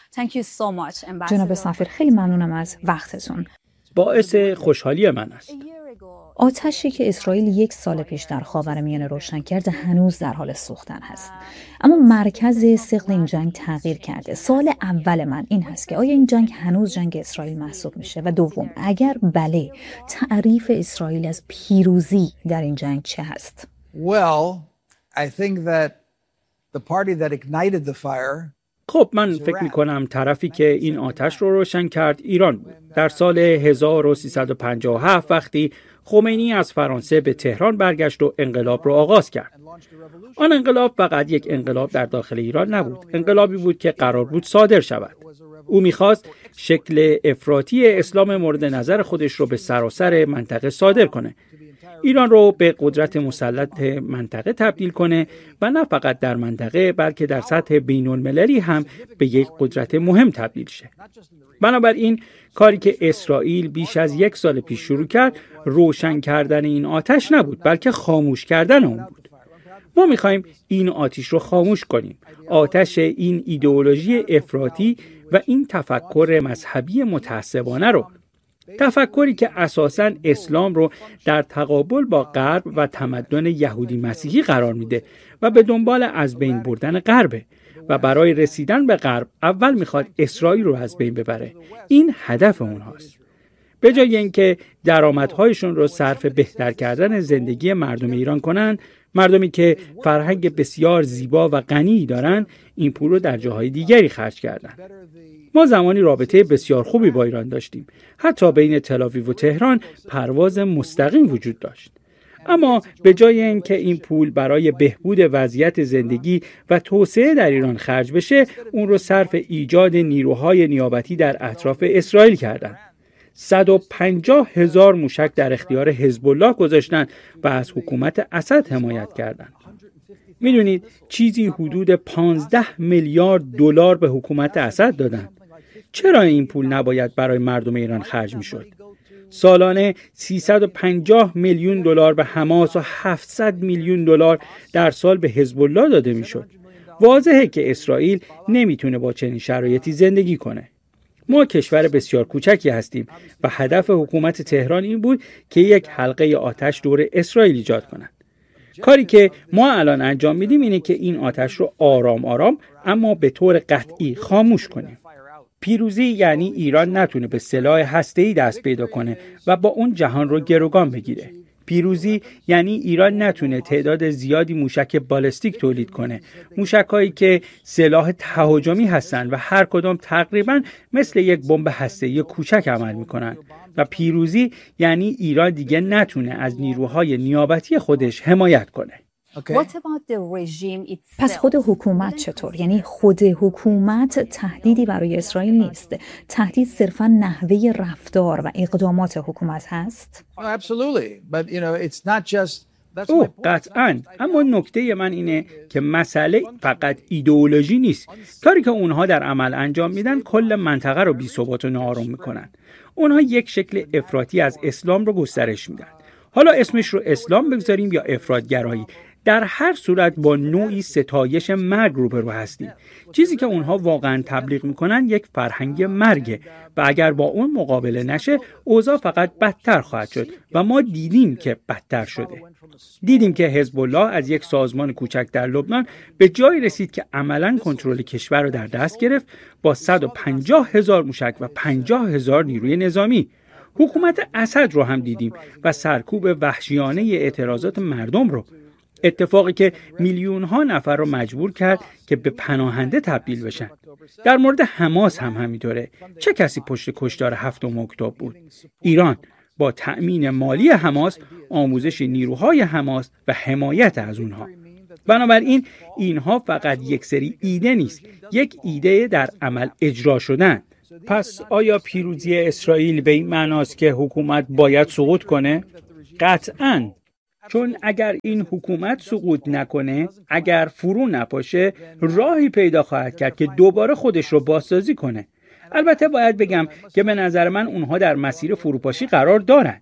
جناب سفیر خیلی ممنونم از وقتتون. باعث خوشحالی من است. آتشی که اسرائیل 1 سال پیش در خاورمیانه روشن کرد هنوز در حال سوختن هست. اما مرکز ثقل این جنگ تغییر کرده. سوال اول من این هست که آیا این جنگ هنوز جنگ اسرائیل محسوب میشه؟ و دوم، اگر بله، تعریف اسرائیل از پیروزی در این جنگ چه هست؟ Well, I think that the party that ignited the fire خب من فکر میکنم طرفی که این آتش رو روشن کرد ایران بود. در سال 1357 وقتی خمینی از فرانسه به تهران برگشت و انقلاب رو آغاز کرد. آن انقلاب فقط یک انقلاب در داخل ایران نبود. انقلابی بود که قرار بود صادر شود. او میخواست شکل افراطی اسلام مورد نظر خودش رو به سراسر منطقه صادر کنه. ایران رو به قدرت مسلط منطقه تبدیل کنه و نه فقط در منطقه بلکه در سطح بین المللی هم به یک قدرت مهم تبدیل شه. بنابراین کاری که اسرائیل بیش از 1 سال پیش شروع کرد روشن کردن این آتش نبود بلکه خاموش کردن اون بود. ما میخوایم این آتش رو خاموش کنیم. آتش این ایدئولوژی افراطی و این تفکر مذهبی متعصبانه رو. تفکری که اساساً اسلام رو در تقابل با غرب و تمدن یهودی مسیحی قرار میده و به دنبال از بین بردن غربه و برای رسیدن به غرب اول میخواد اسرائیل رو از بین ببره. این هدف اونهاست. به جای اینکه درآمدهایشون رو صرف بهتر کردن زندگی مردم ایران کنن، مردمی که فرهنگ بسیار زیبا و غنی دارن، این پول رو در جاهای دیگری خرج کردن. ما زمانی رابطه بسیار خوبی با ایران داشتیم. حتی بین تل‌آویو و تهران پرواز مستقیم وجود داشت. اما به جای اینکه این پول برای بهبود وضعیت زندگی و توسعه در ایران خرج بشه، اون رو صرف ایجاد نیروهای نیابتی در اطراف اسرائیل کردند. 150,000 موشک در اختیار حزب الله گذاشتن و از حکومت اسد حمایت کردند. میدونید چیزی حدود 15 میلیارد دلار به حکومت اسد دادن. چرا این پول نباید برای مردم ایران خرج میشد؟ سالانه 350 میلیون دلار به حماس و 700 میلیون دلار در سال به حزب الله داده میشد. واضحه که اسرائیل نمیتونه با چنین شرایطی زندگی کنه. ما کشور بسیار کوچکی هستیم و هدف حکومت تهران این بود که یک حلقه آتش دور اسرائیل ایجاد کنند. کاری که ما الان انجام میدیم اینه که این آتش رو آرام آرام اما به طور قطعی خاموش کنیم. پیروزی یعنی ایران نتونه به سلاح هسته‌ای دست پیدا کنه و با اون جهان رو گروگان بگیره. پیروزی یعنی ایران نتونه تعداد زیادی موشک بالستیک تولید کنه. موشک‌هایی که سلاح تهاجمی هستن و هر کدام تقریباً مثل یک بمب هسته‌ای کوچک عمل میکنن. و پیروزی یعنی ایران دیگه نتونه از نیروهای نیابتی خودش حمایت کنه. پس خود حکومت چطور؟ یعنی خود حکومت تهدیدی برای اسرائیل نیست. تهدید صرفاً نحوه رفتار و اقدامات حکومت هست. قطعاً. اما نکته من اینه که مسئله فقط ایدئولوژی نیست. کاری که اونها در عمل انجام میدن کل منطقه رو بی‌ثبات و ناآرام میکنن. اونها یک شکل افراطی از اسلام رو گسترش میدن. حالا اسمش رو اسلام بگذاریم یا افراط‌گرایی، در هر صورت با نوعی ستایش مرگ روبرو هستیم. چیزی که اونها واقعا تبلیغ میکنن یک فرهنگ مرگه و اگر با اون مقابله نشه اوضاع فقط بدتر خواهد شد و ما دیدیم که بدتر شده. دیدیم که حزب الله از یک سازمان کوچک در لبنان به جایی رسید که عملاً کنترل کشور رو در دست گرفت با 150,000 موشک و 50,000 نیروی نظامی. حکومت اسد رو هم دیدیم و سرکوب وحشیانه اعتراضات مردم رو. اتفاقی که میلیون ها نفر رو مجبور کرد که به پناهنده تبدیل بشن. در مورد حماس هم همینطوره. چه کسی پشت کشتار 7 اکتبر بود؟ ایران با تأمین مالی حماس، آموزش نیروهای حماس و حمایت از اونها. بنابراین اینها فقط یک سری ایده نیست، یک ایده در عمل اجرا شدن. پس آیا پیروزی اسرائیل به این معناست که حکومت باید سقوط کنه؟ قطعاً. چون اگر این حکومت سقوط نکنه، اگر فرو نپاشه، راهی پیدا خواهد کرد که دوباره خودش رو بازسازی کنه. البته باید بگم که به نظر من اونها در مسیر فروپاشی قرار دارن.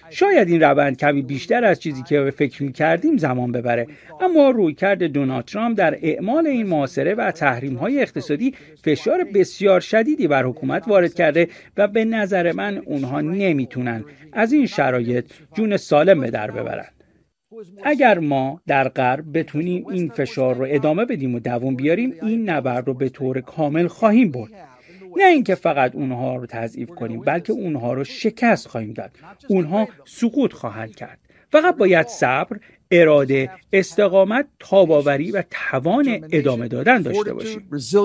شاید این روند کمی بیشتر از چیزی که فکر می‌کردیم زمان ببره، اما رویکرد دونالد ترامپ در اعمال این محاصره و تحریم‌های اقتصادی فشار بسیار شدیدی بر حکومت وارد کرده و به نظر من اونها نمیتونن از این شرایط جون سالم به در ببرن. اگر ما در غرب بتونیم این فشار رو ادامه بدیم و دوام بیاریم، این نبرد رو به طور کامل خواهیم برد. نه اینکه فقط اونها رو تضعیف کنیم، بلکه اونها رو شکست خواهیم داد. اونها سقوط خواهند کرد. فقط باید صبر، اراده، استقامت، تاب‌آوری و توان ادامه دادن داشته باشیم.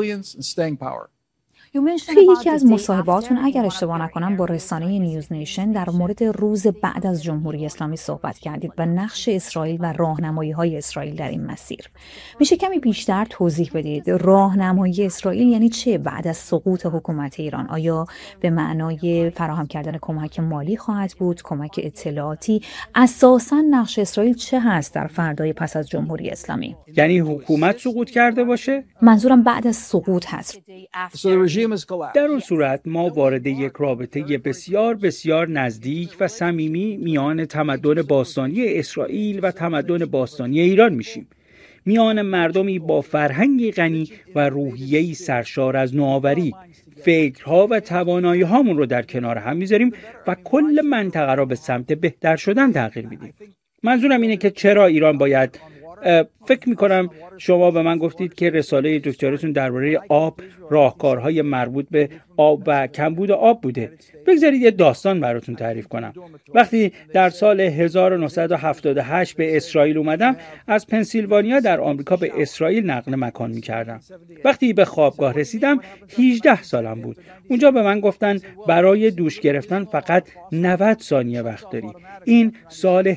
توی یکی از مصاحبهاتون اگر اشتباه نکنم با رسانه نیوز نیشن در مورد روز بعد از جمهوری اسلامی صحبت کردید و نقش اسرائیل و راهنمایی‌های اسرائیل در این مسیر. میشه کمی بیشتر توضیح بدید راهنمایی اسرائیل یعنی چه بعد از سقوط حکومت ایران؟ آیا به معنای فراهم کردن کمک مالی خواهد بود، کمک اطلاعاتی؟ اساساً نقش اسرائیل چه هست در فردای پس از جمهوری اسلامی؟ یعنی حکومت سقوط کرده باشه؟ منظورم بعد از سقوط هست. در اون صورت ما وارد یک رابطه بسیار بسیار نزدیک و صمیمی میان تمدن باستانی اسرائیل و تمدن باستانی ایران میشیم. میان مردمی با فرهنگی غنی و روحیه‌ای سرشار از نوآوری، فکرها و توانایی‌هامون رو در کنار هم میذاریم و کل منطقه را به سمت بهتر شدن تغییر میدیم. منظورم اینه که چرا ایران باید فکر میکنم شما به من گفتید که رساله دکتراتون درباره آب، راهکارهای مربوط به آب و کمبود آب بوده. بگذارید یه داستان براتون تعریف کنم. وقتی در سال 1978 به اسرائیل اومدم، از پنسیلوانیا در آمریکا به اسرائیل نقل مکان میکردم. وقتی به خوابگاه رسیدم 18 سالم بود. اونجا به من گفتن برای دوش گرفتن فقط 90 ثانیه وقت داری. این سال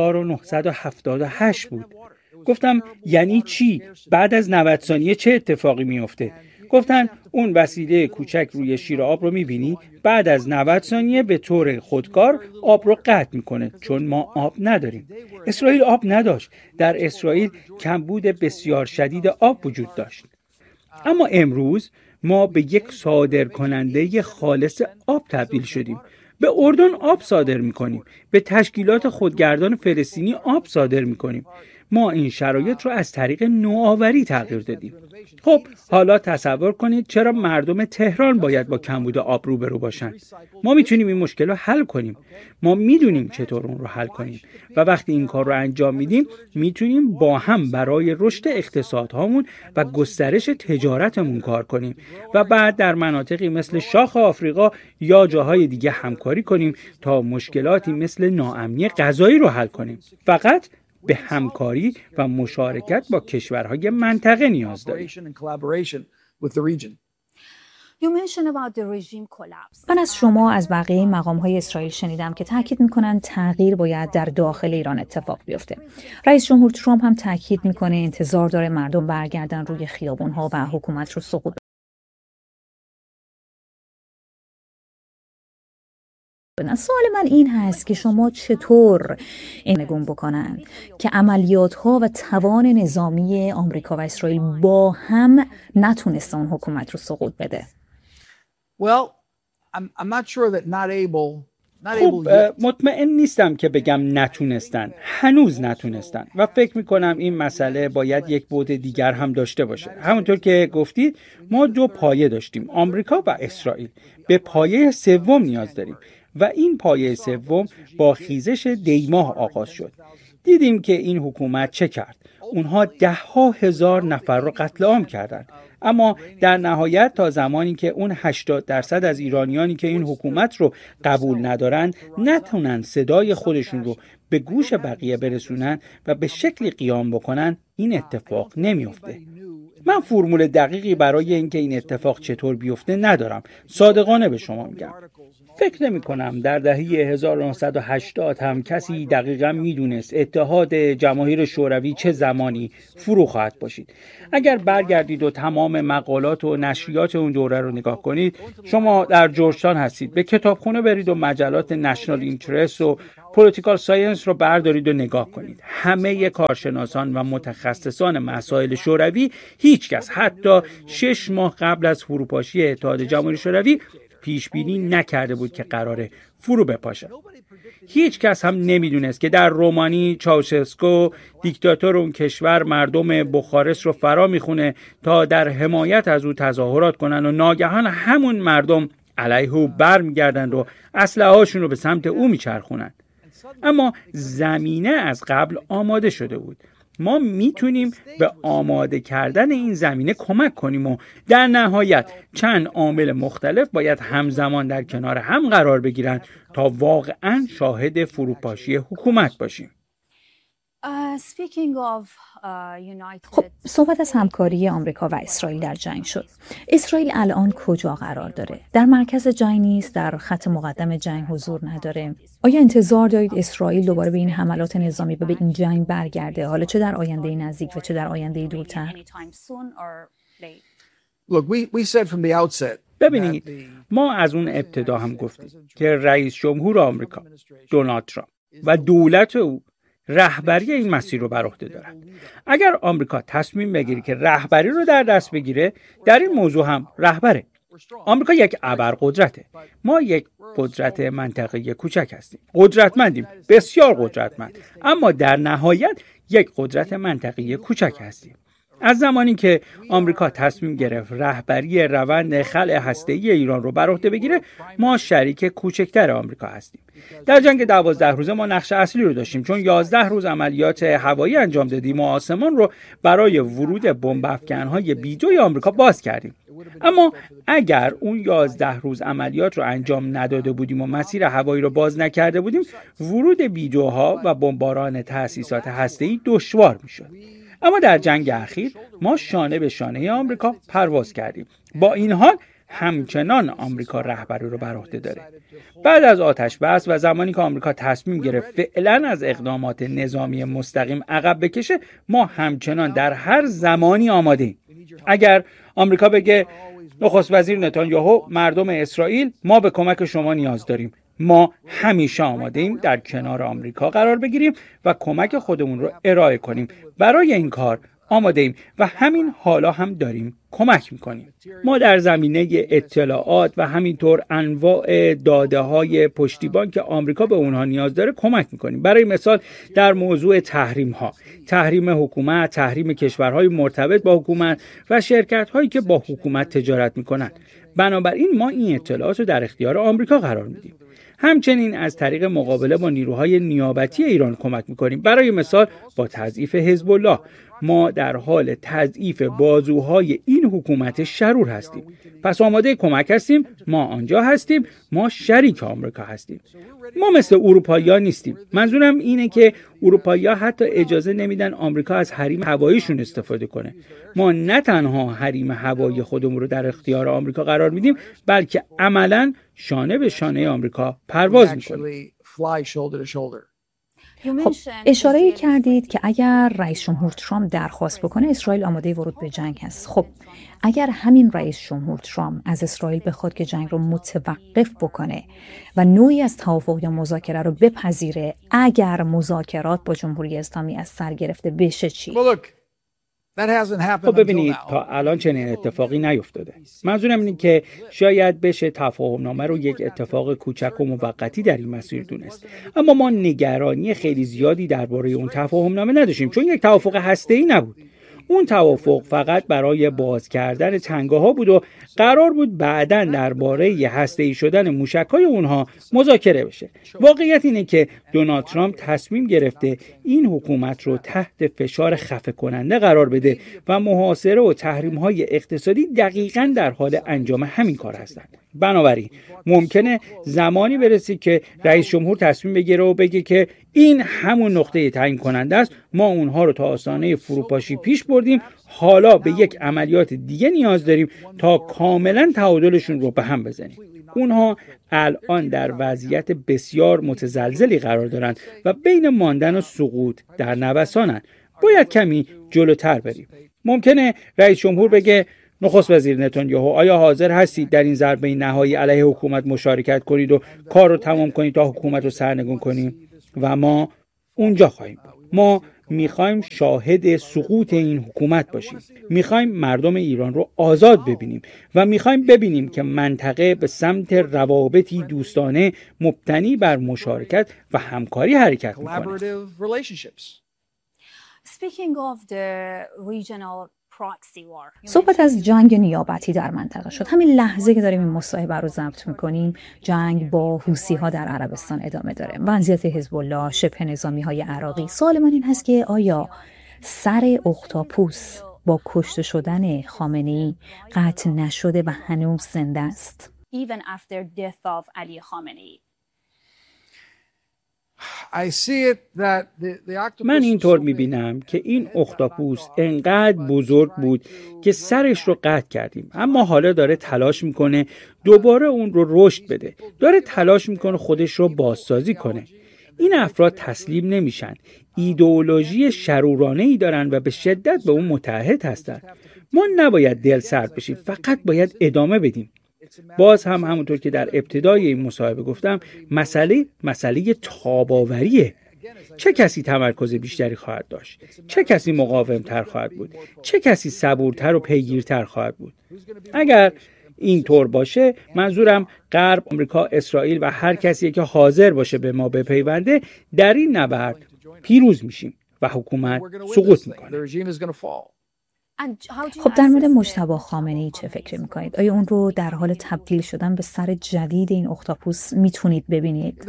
1978 بود. گفتم یعنی چی؟ بعد از 90 ثانیه چه اتفاقی میفته؟ گفتن اون وسیله کوچک روی شیر آب رو میبینی؟ بعد از 90 ثانیه به طور خودکار آب رو قطع میکنه، چون ما آب نداریم. اسرائیل آب نداشت. در اسرائیل کمبود بسیار شدید آب وجود داشت. اما امروز ما به یک صادرکننده خالص آب تبدیل شدیم. به اردن آب صادر میکنیم. به تشکیلات خودگردان فلسطینی آب صادر میکنیم. ما این شرایط رو از طریق نوآوری تغییر دادیم. خب حالا تصور کنید چرا مردم تهران باید با کمبود آب روبرو باشن؟ ما میتونیم این مشکل رو حل کنیم. ما میدونیم چطور اون رو حل کنیم و وقتی این کار رو انجام میدیم میتونیم با هم برای رشد اقتصادهامون و گسترش تجارتمون کار کنیم و بعد در مناطقی مثل شاخ آفریقا یا جاهای دیگه همکاری کنیم تا مشکلاتی مثل ناامنی غذایی رو حل کنیم. فقط به همکاری و مشارکت با کشورهای منطقه نیاز داریم. من از شما از بقیه مقام‌های اسرائیل شنیدم که تاکید می‌کنند تغییر باید در داخل ایران اتفاق بیفته. رئیس جمهور ترامپ هم تاکید می‌کنه انتظار داره مردم برگردن روی خیابان‌ها و حکومت رو سقوط سوال من این هست که شما چطور این نگون بکنند که عملیات‌ها و توان نظامی آمریکا و اسرائیل با هم نتونسته اون حکومت رو سقوط بده؟ خب مطمئن نیستم که بگم نتونستن. هنوز نتونستن و فکر میکنم این مسئله باید یک بعد دیگر هم داشته باشه. همونطور که گفتید ما دو پایه داشتیم، آمریکا و اسرائیل. به پایه سوم نیاز داریم و این پایه سوم با خیزش دیماه آغاز شد. دیدیم که این حکومت چه کرد. اونها 10,000 نفر رو قتل عام کردند. اما در نهایت تا زمانی که اون 80% از ایرانیانی که این حکومت رو قبول ندارن نتونن صدای خودشون رو به گوش بقیه برسونن و به شکلی قیام بکنن، این اتفاق نمیفته. من فرمول دقیقی برای اینکه این اتفاق چطور بیفته ندارم. صادقانه به شما میگم. فکر نمی کنم در دهه 1980 هم کسی دقیقاً میدونست اتحاد جماهیر شوروی چه زمانی فرو خواهد باشید. اگر برگردید و تمام مقالات و نشریات اون دوره رو نگاه کنید، شما در جورجتاون هستید، به کتابخونه برید و مجلات نشنال اینترست و پولیتیکال ساینس رو بردارید و نگاه کنید. همه کارشناسان و متخصصان مسائل شوروی، هیچ کس حتی 6 ماه قبل از فروپاشی اتحاد جماهیر شوروی پیش بینی نکرده بود که قراره فرو بپاشه. هیچ کس هم نمیدونست که در رومانی چاوشسکو دیکتاتور اون کشور مردم بخارست رو فرا میخونه تا در حمایت از او تظاهرات کنن و ناگهان همون مردم علیه او برمیگردن و اسلحه هاشون رو به سمت او میچرخونن. اما زمینه از قبل آماده شده بود. ما میتونیم به آماده کردن این زمینه کمک کنیم و در نهایت چند عامل مختلف باید همزمان در کنار هم قرار بگیرن تا واقعاً شاهد فروپاشی حکومت باشیم. خب صحبت از همکاری آمریکا و اسرائیل در جنگ شد. اسرائیل الان کجا قرار داره؟ در مرکز جنگ نیست؟ در خط مقدم جنگ حضور نداره؟ آیا انتظار دارید اسرائیل دوباره به این حملات نظامی و به این جنگ برگرده؟ حالا چه در آینده نزدیک و چه در آینده دورتر؟ ببینید، ما از اون ابتدا هم گفتیم که رئیس جمهور آمریکا دونالد ترامپ و دولت او رهبری این مسیر رو بر عهده دارن. اگر آمریکا تصمیم بگیره که رهبری رو در دست بگیره، در این موضوع هم رهبره. آمریکا یک ابرقدرته. ما یک قدرت منطقه‌ای کوچک هستیم. قدرتمندیم، بسیار قدرتمند، اما در نهایت یک قدرت منطقه‌ای کوچک هستیم. از زمانی که آمریکا تصمیم گرفت رهبری روند خلع هسته‌ای ایران رو بر عهده بگیره، ما شریک کوچکتر آمریکا هستیم. در جنگ 12 روزه ما نقش اصلی رو داشتیم، چون 11 روز عملیات هوایی انجام دادیم و آسمان رو برای ورود بمب افکن‌های بیجوی آمریکا باز کردیم. اما اگر اون 11 روز عملیات رو انجام نداده بودیم و مسیر هوایی رو باز نکرده بودیم، ورود بیجوها و بمباران تأسیسات هسته‌ای دشوار می‌شد. اما در جنگ اخیر ما شانه به شانه آمریکا پرواز کردیم. با این حال همچنان آمریکا رهبری رو بر عهده داره. بعد از آتش بس و زمانی که آمریکا تصمیم گرفت فعلا از اقدامات نظامی مستقیم عقب بکشه، ما همچنان در هر زمانی آماده‌ایم. اگر آمریکا بگه نخست وزیر نتانیاهو، مردم اسرائیل، ما به کمک شما نیاز داریم، ما همیشه آماده ایم در کنار آمریکا قرار بگیریم و کمک خودمون رو ارائه کنیم. برای این کار آماده ایم و همین حالا هم داریم کمک میکنیم. ما در زمینه اطلاعات و همینطور انواع داده های پشتیبان که آمریکا به اونها نیاز داره کمک میکنیم. برای مثال در موضوع تحریم حکومت، تحریم کشورهای مرتبط با حکومت و شرکت هایی که با حکومت تجارت میکنن. بنابراین ما این اطلاعات رو در اختیار آمریکا قرار میدیم. همچنین از طریق مقابله با نیروهای نیابتی ایران کمک میکنیم. برای مثال با تضعیف حزب الله ما در حال تضعیف بازوهای این حکومت شرور هستیم. پس آماده کمک هستیم، ما آنجا هستیم، ما شریک آمریکا هستیم. ما مثل اروپایی‌ها نیستیم. منظورم اینه که اروپایی‌ها حتی اجازه نمیدن آمریکا از حریم هواییشون استفاده کنه. ما نه تنها حریم هوایی خودمون رو در اختیار آمریکا قرار میدیم، بلکه عملاً شانه به شانه آمریکا پرواز میکنیم. خب اشاره کردید که اگر رئیس جمهور ترامپ درخواست بکنه اسرائیل آماده ورود به جنگ هست. خب اگر همین رئیس جمهور ترامپ از اسرائیل بخواد که جنگ رو متوقف بکنه و نوعی از توافق یا مذاکره رو بپذیره، اگر مذاکرات با جمهوری اسلامی از سر گرفته بشه چی؟ خب ببینید، تا الان چنین اتفاقی نیفتاده. منظورم اینه که شاید بشه تفاهمنامه رو یک اتفاق کوچک و موقتی در این مسیر دونست، اما ما نگرانی خیلی زیادی درباره اون تفاهمنامه نداشتیم، چون یک توافق هسته‌ای نبود. اون توافق فقط برای باز کردن تنگه‌ها بود و قرار بود بعداً درباره هسته‌ای شدن موشک‌های اونها مذاکره بشه. واقعیت اینه که دونالد ترامپ تصمیم گرفته این حکومت رو تحت فشار خفه کننده قرار بده و محاصره و تحریم‌های اقتصادی دقیقاً در حال انجام همین کار هستند. بنابراین ممکنه زمانی برسه که رئیس جمهور تصمیم بگیره و بگه که این همون نقطه تعیین کننده است، ما اونها رو تا آستانه فروپاشی پیش بردیم، حالا به یک عملیات دیگه نیاز داریم تا کاملا تعادلشون رو به هم بزنیم. اونها الان در وضعیت بسیار متزلزلی قرار دارن و بین ماندن و سقوط در نوسانن. باید کمی جلوتر بریم. ممکنه رئیس جمهور بگه نخست وزیر نتانیاهو، آیا حاضر هستید در این ضربه نهایی علیه حکومت مشارکت کنید و کار رو تمام کنید تا حکومت رو سرنگون کنیم؟ و ما اونجا خواهیم بود. ما میخوایم شاهد سقوط این حکومت باشیم. میخوایم مردم ایران رو آزاد ببینیم و میخوایم ببینیم که منطقه به سمت روابطی دوستانه مبتنی بر مشارکت و همکاری حرکت میکنه. صحبت از جنگ نیابتی در منطقه شد. همین لحظه که داریم این مصاحبه رو ضبط میکنیم جنگ با حوثی‌ها در عربستان ادامه داره. وضعیت حزب الله، شبه نظامی‌های عراقی. سوال من این هست که آیا سر اختاپوس با کشته شدن خامنه‌ای قطع نشده و هنوز زنده است؟ Even after death of Ali Khamenei. من اینطور میبینم که این اختاپوس انقدر بزرگ بود که سرش رو قطع کردیم، اما حالا داره تلاش میکنه دوباره اون رو رشد بده، داره تلاش میکنه خودش رو بازسازی کنه. این افراد تسلیم نمیشن، ایدئولوژی شرورانه‌ای دارن و به شدت به اون متعهد هستن. ما نباید دل سرد بشیم، فقط باید ادامه بدیم. باز هم همونطور که در ابتدای این مصاحبه گفتم، مسئله تاب‌آوریه. چه کسی تمرکز بیشتری خواهد داشت؟ چه کسی مقاوم‌تر خواهد بود؟ چه کسی صبورتر و پیگیرتر خواهد بود؟ اگر این طور باشه، منظورم غرب، آمریکا، اسرائیل و هر کسی که حاضر باشه به ما بپیونده، در این نبرد پیروز میشیم و حکومت سقوط میکنه. خب در مورد مجتبی خامنه‌ای چه فکر میکنید؟ آیا اون رو در حال تبدیل شدن به سر جدید این اختاپوس میتونید ببینید؟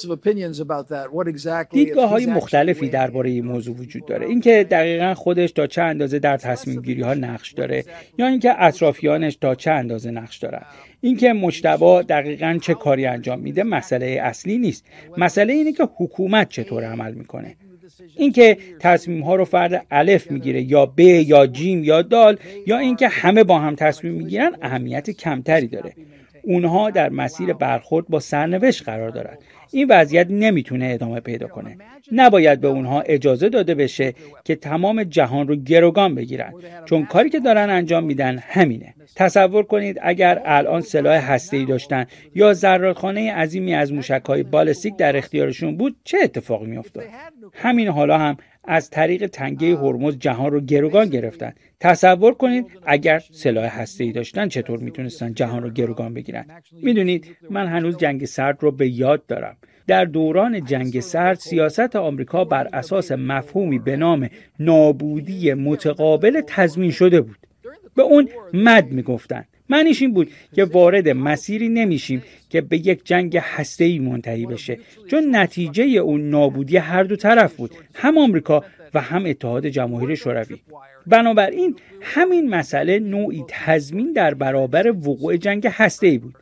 دیدگاه‌های مختلفی درباره این موضوع وجود داره. اینکه دقیقاً خودش تا چه اندازه در تصمیم گیری‌ها نقش داره یا اینکه اطرافیانش تا چه اندازه نقش دارن. اینکه مجتبی دقیقاً چه کاری انجام میده مسئله اصلی نیست. مسئله اینه که حکومت چطور عمل میکنه. اینکه تصمیم ها رو فرد الف میگیره یا ب یا جیم یا دال یا اینکه همه با هم تصمیم میگیرن اهمیت کمتری داره. اونها در مسیر برخورد با سرنوشت قرار دارن. این وضعیت نمیتونه ادامه پیدا کنه. نباید به اونها اجازه داده بشه که تمام جهان رو گروگان بگیرن، چون کاری که دارن انجام میدن همینه. تصور کنید اگر الان سلاح هسته‌ای داشتن یا زرادخانه عظیمی از موشک‌های بالستیک در اختیارشون بود، چه اتفاقی میافتاد؟ همین حالا هم از طریق تنگه هرمز جهان رو گروگان گرفتن. تصور کنید اگر سلاح هسته‌ای داشتن چطور میتونستن جهان رو گروگان بگیرن. میدونید من هنوز جنگ سرد رو به یاد دارم. در دوران جنگ سرد سیاست آمریکا بر اساس مفهومی به نام نابودی متقابل تضمین شده بود. به اون مد میگفتن. معنیش این بود که وارد مسیری نمیشیم که به یک جنگ هسته‌ای منتهی بشه، چون نتیجه اون نابودی هر دو طرف بود، هم آمریکا و هم اتحاد جماهیر شوروی. بنابراین همین مسئله نوعی تضمین در برابر وقوع جنگ هسته‌ای بود.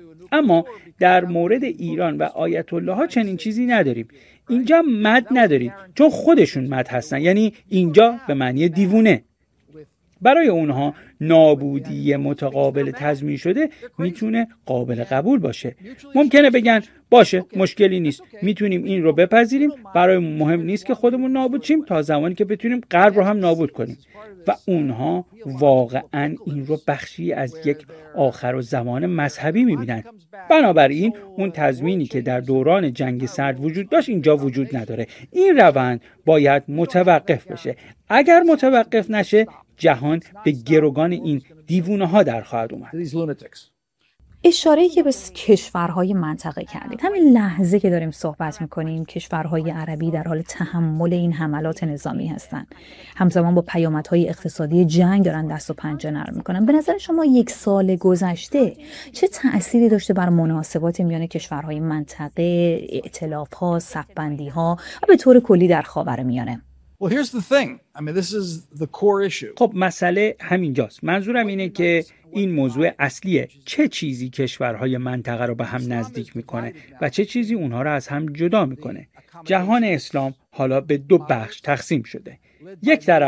اما در مورد ایران و آیت الله ها چنین چیزی نداریم. اینجا مد نداریم، چون خودشون مد هستن، یعنی اینجا به معنی دیوونه. برای اونها نابودی متقابل تضمین شده میتونه قابل قبول باشه. ممکنه بگن باشه مشکلی نیست، میتونیم این رو بپذیریم، برای مهم نیست که خودمون نابود شیم تا زمانی که بتونیم غرب رو هم نابود کنیم. و اونها واقعا این رو بخشی از یک آخرالزمان مذهبی میبینن. بنابراین اون تضمینی که در دوران جنگ سرد وجود داشت اینجا وجود نداره. این روند باید متوقف بشه. اگر متوقف نشه جهان به گروگان این دیوونه ها در خواهد اومد. اشاره‌ای که به کشورهای منطقه کردید، همین لحظه که داریم صحبت میکنیم کشورهای عربی در حال تحمل این حملات نظامی هستند، همزمان با پیامدهای اقتصادی جنگ دارن دست و پنجه نرم میکنن. به نظر شما یک سال گذشته چه تأثیری داشته بر مناسبات میان کشورهای منطقه، ائتلاف‌ها، صف‌بندی‌ها و به طور کلی در خاورمیانه؟ Well, here's the thing. I mean, this is the core issue. خب مسئله همینجاست. منظورم اینه که این موضوع اصلیه. چه چیزی کشورهای منطقه رو به هم نزدیک میکنه و چه چیزی اونها رو از هم جدا میکنه. جهان اسلام حالا به دو بخش تقسیم شده. یک طرف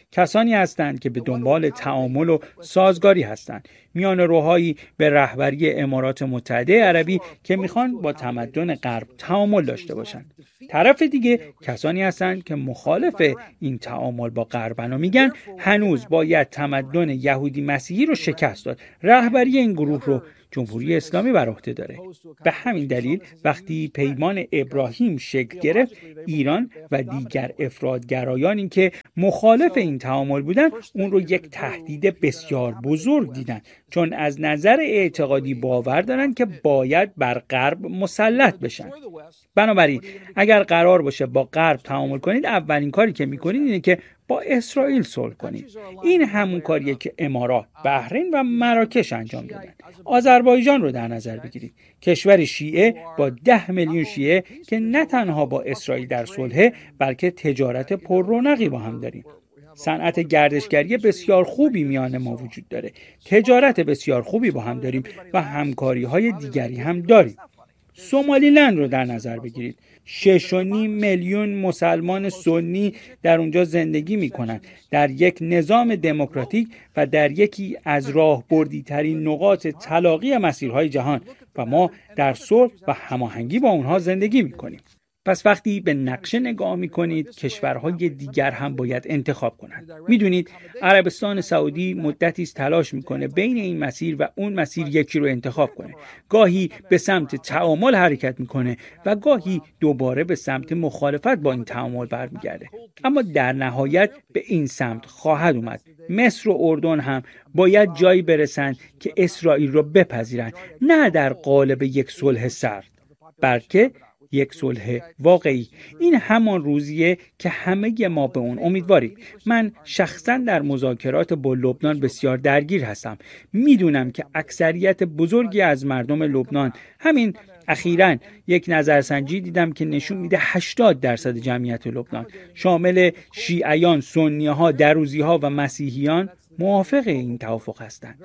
کسانی هستند که به دنبال تعامل و سازگاری هستند، میان روهایی به رهبری امارات متحده عربی که میخوان با تمدن غرب تعامل داشته باشند. طرف دیگه کسانی هستند که مخالف این تعامل با غربن و میگن هنوز باید تمدن یهودی مسیحی رو شکست داد. رهبری این گروه رو جمهوری اسلامی بر عهده داره. به همین دلیل وقتی پیمان ابراهیم شکل گرفت، ایران و دیگر افراطگرایانی که مخالف این تعامل بودن اون رو یک تهدید بسیار بزرگ دیدن، چون از نظر اعتقادی باور دارن که باید بر غرب مسلط بشن. بنابراین اگر قرار باشه با غرب تعامل کنید، اولین کاری که میکنید اینه که با اسرائیل صلح کنید. این همون کاریه که امارات، بحرین و مراکش انجام دادن. آذربایجان رو در نظر بگیرید، کشور شیعه با 10 میلیون شیعه که نه تنها با اسرائیل در صلح، بلکه تجارت پررونقی با هم داریم. صنعت گردشگری بسیار خوبی میان ما وجود داره، تجارت بسیار خوبی با هم داریم و همکاری‌های دیگری هم داریم. سومالیلند رو در نظر بگیرید، 6.5 میلیون مسلمان سنی در اونجا زندگی میکنند، در یک نظام دموکراتیک و در یکی از راهبردی ترین نقاط تلاقی مسیرهای جهان و ما در صلح و هماهنگی با اونها زندگی میکنیم. پس وقتی به نقشه نگاه میکنید، کشورهای دیگر هم باید انتخاب کنند. میدونید عربستان سعودی مدتی است تلاش میکنه بین این مسیر و اون مسیر یکی رو انتخاب کنه. گاهی به سمت تعامل حرکت میکنه و گاهی دوباره به سمت مخالفت با این تعامل برمیگرده. اما در نهایت به این سمت خواهد اومد. مصر و اردن هم باید جایی برسند که اسرائیل رو بپذیرند، نه در قالب یک صلح سرد، بلکه یک صلح واقعی. این همان روزیه که همه ما به اون امیدواریم. من شخصا در مذاکرات با لبنان بسیار درگیر هستم. میدونم که اکثریت بزرگی از مردم لبنان، همین اخیراً یک نظرسنجی دیدم که نشون میده 80% جمعیت لبنان، شامل شیعیان، سنی‌ها، دروزی‌ها و مسیحیان، موافق این توافق هستند.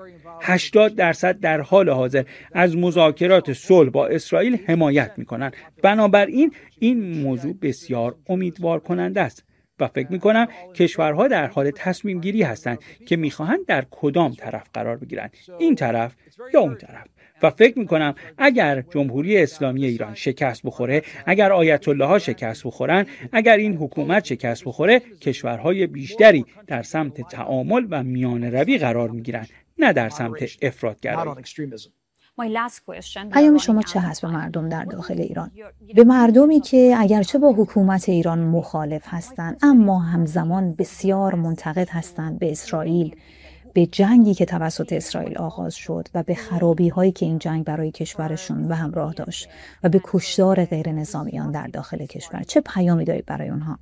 80% در حال حاضر از مذاکرات صلح با اسرائیل حمایت میکنند. بنابراین این موضوع بسیار امیدوار کننده است و فکر میکنم کشورها در حال تصمیم گیری هستند که میخواهند در کدام طرف قرار بگیرند، این طرف یا اون طرف. و فکر میکنم اگر جمهوری اسلامی ایران شکست بخوره، اگر آیت الله ها شکست بخورن، اگر این حکومت شکست بخوره، کشورهای بیشتری در سمت تعامل و میانه روی قرار میگیرن، نه در سمت افراطگرایی. پیام شما چه هست به مردم در داخل ایران؟ به مردمی که اگرچه با حکومت ایران مخالف هستند، اما همزمان بسیار منتقد هستند به اسرائیل، به جنگی که توسط اسرائیل آغاز شد و به خرابی هایی که این جنگ برای کشورشون و همراه داشت و به کشتار غیر نظامیان در داخل کشور، چه پیامی دارید برای اونها؟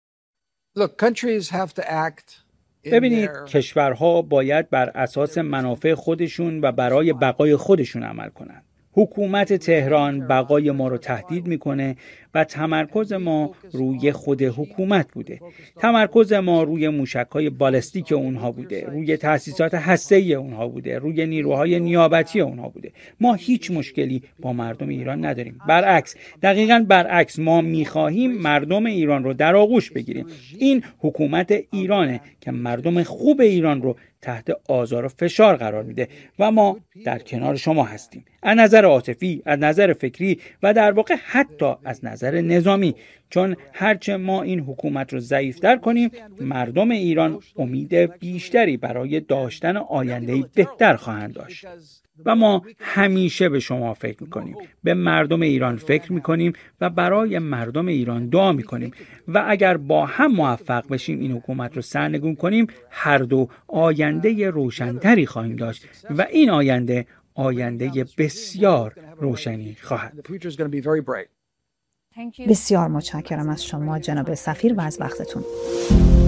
ببینید، کشورها باید بر اساس منافع خودشون و برای بقای خودشون عمل کنند. حکومت تهران بقای ما رو تهدید میکنه و تمرکز ما روی خود حکومت بوده. تمرکز ما روی موشک‌های بالستیک اونها بوده، روی تأسیسات هسته‌ای اونها بوده، روی نیروهای نیابتی اونها بوده. ما هیچ مشکلی با مردم ایران نداریم. برعکس، دقیقاً برعکس، ما می‌خواهیم مردم ایران رو در آغوش بگیریم. این حکومت ایرانه که مردم خوب ایران رو تحت آزار و فشار قرار میده و ما در کنار شما هستیم، از نظر عاطفی، از نظر فکری و در واقع حتی از نظر نظامی، چون هرچه ما این حکومت رو ضعیف‌تر کنیم، مردم ایران امید بیشتری برای داشتن آینده‌ای بهتر خواهند داشت. و ما همیشه به شما فکر میکنیم، به مردم ایران فکر میکنیم و برای مردم ایران دعا میکنیم و اگر با هم موفق بشیم این حکومت رو سرنگون کنیم، هر دو آینده روشن‌تری خواهیم داشت و این آینده بسیار روشنی خواهد. بسیار متشکرم از شما جناب سفیر و از وقتتون.